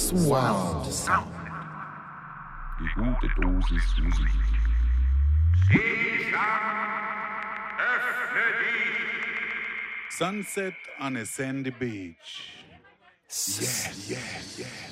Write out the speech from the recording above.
Surround Sound. Die gute Dosis Musik. Öffne dich! Sunset on a sandy beach. Yes, yes, yes.